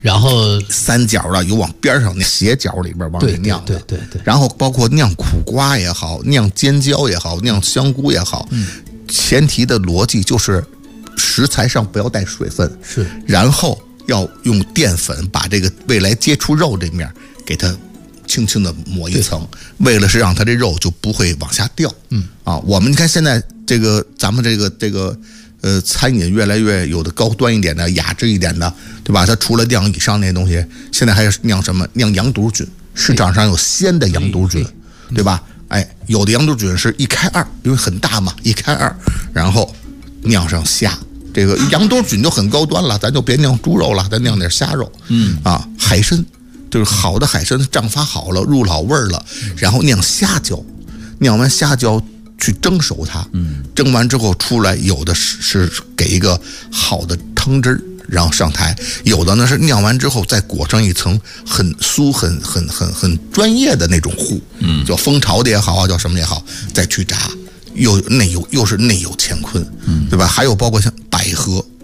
然后三角的有往边上那斜角里边往里酿的， 对。 然后包括酿苦瓜也好，酿尖椒也好，酿香菇也好，前提的逻辑就是食材上不要带水分， 是， 然后要用淀粉把这个未来接触肉这面给它轻轻的抹一层，为了是让它这肉就不会往下掉。我们看现在这个咱们这个餐饮越来越有的高端一点的、雅致一点的，对吧？它除了酿以上那些东西，现在还是酿什么？酿羊肚菌，市场上有鲜的羊肚菌，对吧？有的羊肚菌是1开2，因为很大嘛，1开2，然后酿上虾。这个羊肚菌就很高端了，咱就别酿猪肉了，咱酿点虾肉。海参就是好的海参胀发好了，入老味儿了，然后酿虾饺，酿完虾饺去蒸熟它，蒸完之后出来，有的是给一个好的汤汁儿，然后上台；有的呢是酿完之后再裹上一层很酥、很专业的那种糊，叫蜂巢的也好啊，叫什么也好，再去炸，又是内有乾坤，对吧？还有包括像百合，